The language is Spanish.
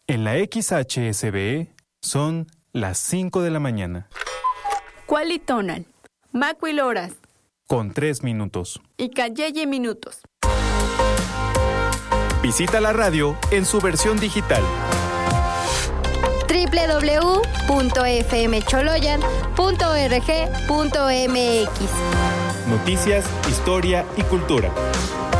En la XHSBE son las 5 de la mañana. Cualitonal, Macuil horas. Con 3 minutos. Y Cayeye minutos. Visita la radio en su versión digital. www.fmcholoyan.org.mx. Noticias, historia y cultura.